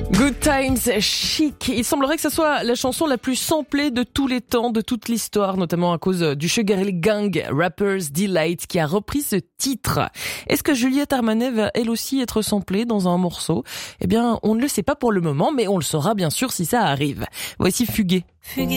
Good Times Chic. Il semblerait que ce soit la chanson la plus samplée de tous les temps, de toute l'histoire, notamment à cause du Sugar Hill Gang, Rapper's Delight, qui a repris ce titre. Est-ce que Juliette Armanet va elle aussi être samplée dans un morceau? Eh bien, on ne le sait pas pour le moment, mais on le saura bien sûr si ça arrive. Voici Fuguer. Fuguer.